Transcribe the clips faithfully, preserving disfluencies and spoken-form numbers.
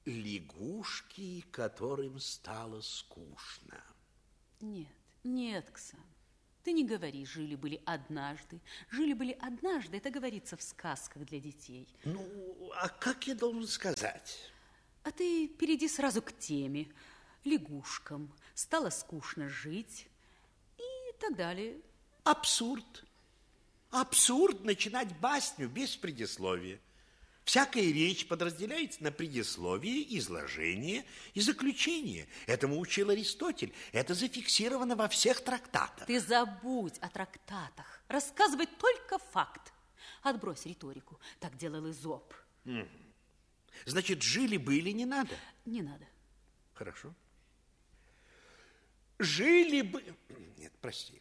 Лягушки, которым стало скучно. Нет, нет, Ксан, ты не говори «жили-были однажды». «Жили-были однажды» – это говорится в сказках для детей. Ну, а как я должен сказать? А ты перейди сразу к теме. Лягушкам стало скучно жить и так далее. Абсурд. Абсурд начинать басню без предисловия. Всякая речь подразделяется на предисловие, изложение и заключение. Этому учил Аристотель. Это зафиксировано во всех трактатах. Ты забудь о трактатах. Рассказывай только факт. Отбрось риторику. Так делал Эзоп. Угу. Значит, жили-были не надо? Не надо. Хорошо. Жили-бы... Нет, прости.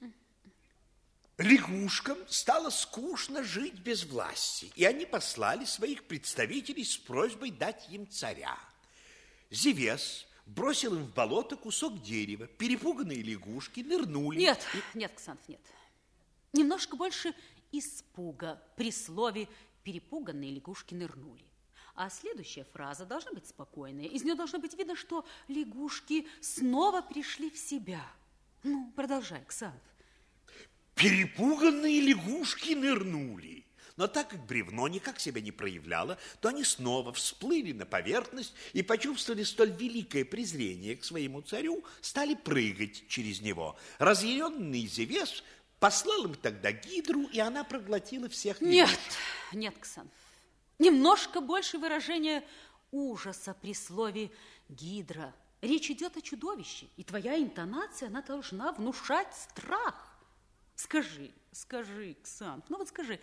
Лягушкам стало скучно жить без власти, и они послали своих представителей с просьбой дать им царя. Зевес бросил им в болото кусок дерева. Перепуганные лягушки нырнули. Нет, и... нет, Ксанф, нет. Немножко больше испуга при слове «перепуганные лягушки нырнули». А следующая фраза должна быть спокойная. Из нее должно быть видно, что лягушки снова пришли в себя. Ну, продолжай, Ксанф. Перепуганные лягушки нырнули. Но так как бревно никак себя не проявляло, то они снова всплыли на поверхность и почувствовали столь великое презрение к своему царю, стали прыгать через него. Разъяренный Зевес послал им тогда гидру, и она проглотила всех лягушек. Нет, нет, Ксанф. Немножко больше выражения ужаса при слове «гидра». Речь идет о чудовище, и твоя интонация, она должна внушать страх. Скажи, скажи, Ксанф, ну вот скажи,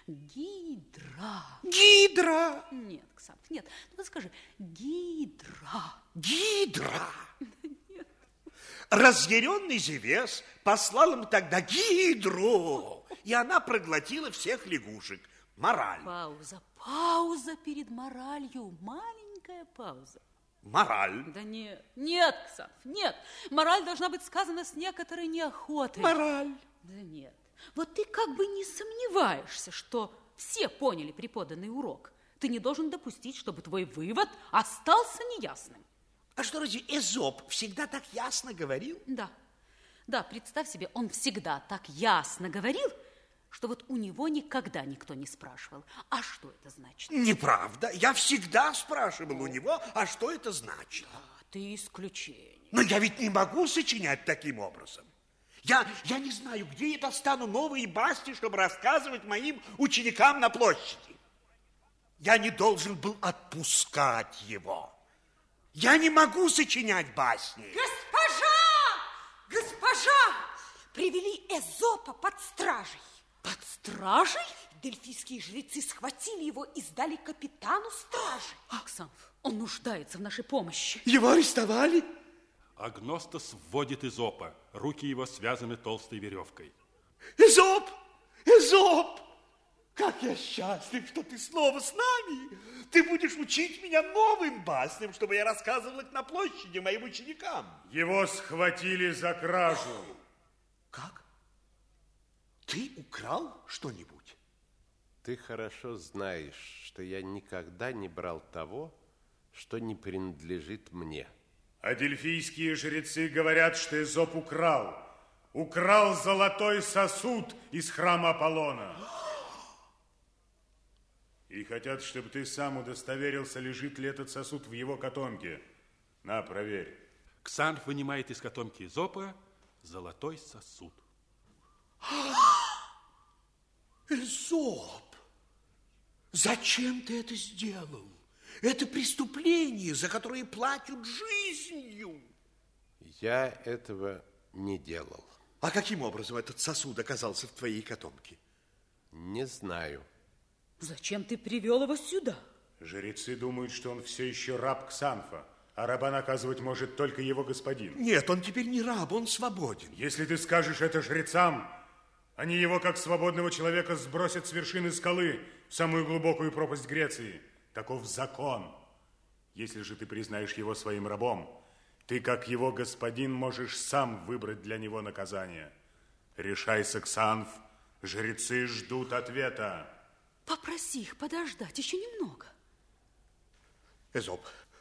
гидра. Гидра! Нет, Ксанф, нет, ну вот скажи, гидра. Гидра! Нет. Разъяренный Зевес послал им тогда гидру, и она проглотила всех лягушек. Мораль. Пауза, пауза перед моралью, маленькая пауза. Мораль. Да нет, нет, Ксанф, нет. Мораль должна быть сказана с некоторой неохотой. Мораль. Да нет. Вот ты как бы не сомневаешься, что все поняли преподанный урок. Ты не должен допустить, чтобы твой вывод остался неясным. А что, разве Эзоп всегда так ясно говорил? Да. Да, представь себе, он всегда так ясно говорил, что вот у него никогда никто не спрашивал, а что это значит? Неправда. Я всегда спрашивал у него, а что это значит? Да, ты исключение. Но я ведь не могу сочинять таким образом. Я, я не знаю, где я достану новые басни, чтобы рассказывать моим ученикам на площади. Я не должен был отпускать его. Я не могу сочинять басни. Госпожа! Госпожа! Привели Эзопа под стражей. Под стражей? Дельфийские жрецы схватили его и сдали капитану стражи. Ксанф, он нуждается в нашей помощи. Его арестовали? Агностос вводит Эзопа. Руки его связаны толстой веревкой. Эзоп! Эзоп! Как я счастлив, что ты снова с нами. Ты будешь учить меня новым басням, чтобы я рассказывал их на площади моим ученикам. Его схватили за кражу. Как? Ты украл что-нибудь? Ты хорошо знаешь, что я никогда не брал того, что не принадлежит мне. А дельфийские жрецы говорят, что Эзоп украл. Украл золотой сосуд из храма Аполлона. И хотят, чтобы ты сам удостоверился, лежит ли этот сосуд в его котомке. На, проверь. Ксанф вынимает из котомки Эзопа золотой сосуд. Эзоп, зачем ты это сделал? Это преступление, за которое платят жизнью. Я этого не делал. А каким образом этот сосуд оказался в твоей котомке? Не знаю. Зачем ты привел его сюда? Жрецы думают, что он все еще раб Ксанфа, а раба наказывать может только его господин. Нет, он теперь не раб, он свободен. Если ты скажешь это жрецам, они его, как свободного человека, сбросят с вершины скалы в самую глубокую пропасть Греции. Таков закон. Если же ты признаешь его своим рабом, ты, как его господин, можешь сам выбрать для него наказание. Решайся, Ксанф, жрецы ждут ответа. Попроси их подождать еще немного. Эзоп,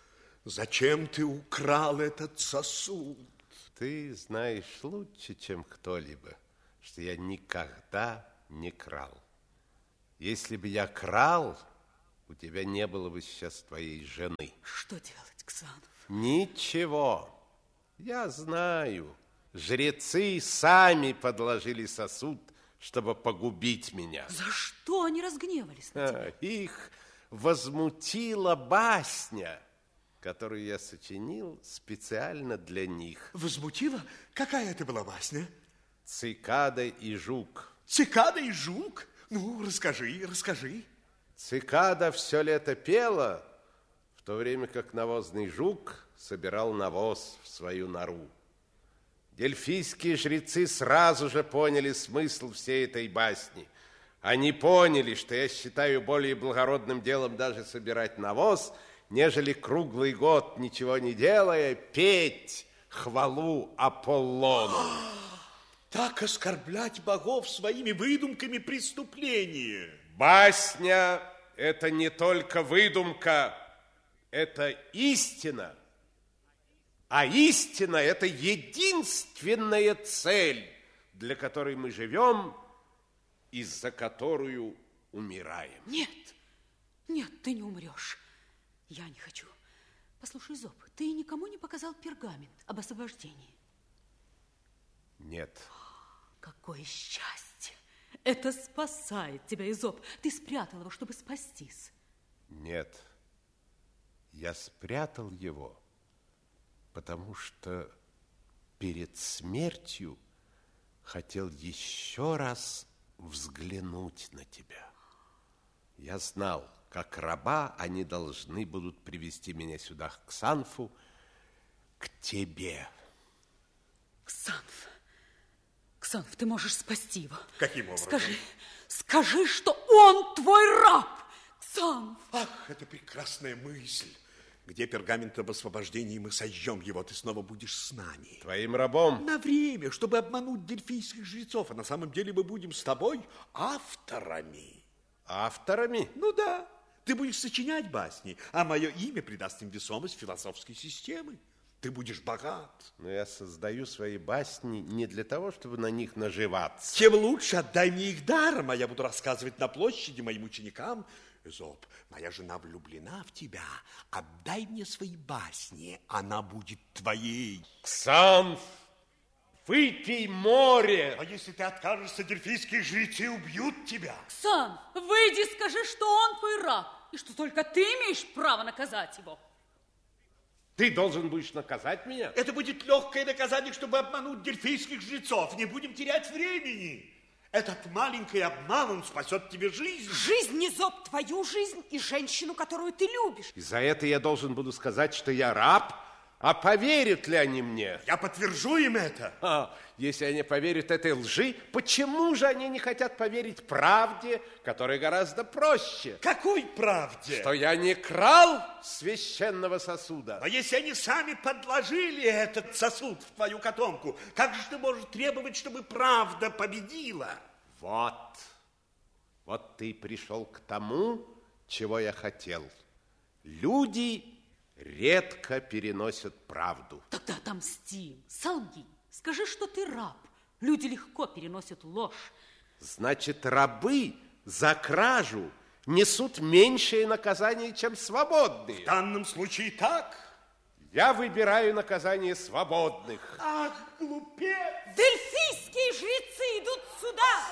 Зачем ты украл этот сосуд? Ты знаешь лучше, чем кто-либо, что я никогда не крал. Если бы я крал, у тебя не было бы сейчас твоей жены. Что делать, Ксанф? Ничего. Я знаю. Жрецы сами подложили сосуд, чтобы погубить меня. За что они разгневались на тебя? А, их возмутила басня, которую я сочинил специально для них. Возмутила? Какая это была басня? Цикада и жук. Цикада и жук? Ну, расскажи, расскажи. Цикада все лето пела, в то время как навозный жук собирал навоз в свою нору. Дельфийские жрецы сразу же поняли смысл всей этой басни. Они поняли, что я считаю более благородным делом даже собирать навоз, нежели круглый год, ничего не делая, петь хвалу Аполлону. Так оскорблять богов своими выдумками преступления. Басня – это не только выдумка, это истина. А истина – это единственная цель, для которой мы живем и за которую умираем. Нет, нет, ты не умрешь. Я не хочу. Послушай, Изоп, ты никому не показал пергамент об освобождении? Нет. Какое счастье! Это спасает тебя, Изоп. Ты спрятал его, чтобы спастись. Нет, я спрятал его, потому что перед смертью хотел еще раз взглянуть на тебя. Я знал, как раба они должны будут привести меня сюда, к Ксанфу, к тебе. Ксанф, Ксанф, ты можешь спасти его. Каким образом? Скажи, скажи, что он твой раб, Ксанф. Ах, это прекрасная мысль. Где пергамент об освобождении, мы сожжем его, ты снова будешь с нами. Твоим рабом? На время, чтобы обмануть дельфийских жрецов, а на самом деле мы будем с тобой авторами. Авторами? Ну да, ты будешь сочинять басни, а мое имя придаст им весомость философской системы. Ты будешь богат. Но я создаю свои басни не для того, чтобы на них наживаться. Тем лучше отдай мне их даром, а я буду рассказывать на площади моим ученикам. Эзоп, моя жена влюблена в тебя. Отдай мне свои басни, она будет твоей. Ксанф, выпей море. А если ты откажешься, дельфийские жрецы убьют тебя. Ксанф, выйди, скажи, что он твой раб, и что только ты имеешь право наказать его. Ты должен будешь наказать меня? Это будет легкое наказание, чтобы обмануть дельфийских жрецов. Не будем терять времени. Этот маленький обман, он спасет тебе жизнь. Жизнь, Изоп, твою жизнь и женщину, которую ты любишь. И за это я должен буду сказать, что я раб, а поверят ли они мне? Я подтвержу им это. А, если они поверят этой лжи, почему же они не хотят поверить правде, которая гораздо проще? Какой правде? Что я не крал священного сосуда. Но если они сами подложили этот сосуд в твою котомку, как же ты можешь требовать, чтобы правда победила? Вот, вот ты пришел к тому, чего я хотел. Люди редко переносят правду. Тогда отомсти, солги, скажи, что ты раб. Люди легко переносят ложь. Значит, рабы за кражу несут меньшее наказание, чем свободные. В данном случае так. Я выбираю наказание свободных. Ах, глупец! Дельфийские жрецы идут сюда.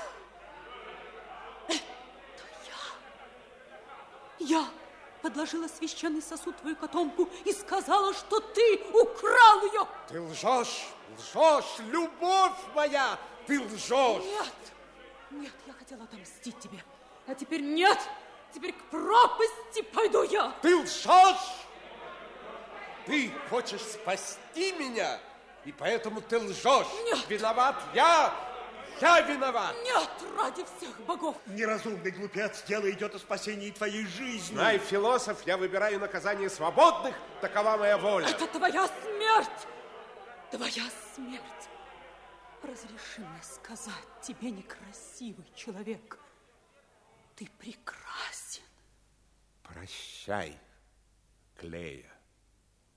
Я подложила священный сосуд в твою котомку и сказала, что ты украл ее. Ты лжешь, лжешь, любовь моя, ты лжешь. Нет, нет, я хотела отомстить тебе, а теперь нет, теперь к пропасти пойду я. Ты лжешь, ты хочешь спасти меня, и поэтому ты лжешь. Нет. Виноват я, я виноват. Нет, ради всех богов. Неразумный глупец, дело идет о спасении твоей жизни. Знай, философ, я выбираю наказание свободных, такова моя воля. Это твоя смерть, твоя смерть. Разреши мне сказать тебе, некрасивый человек, ты прекрасен. Прощай, Клея.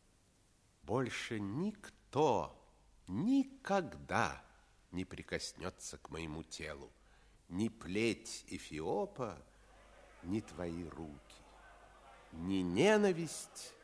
больше никто никогда не прикоснется к моему телу. Ни плеть Эфиопа, ни твои руки. Ни ненависть,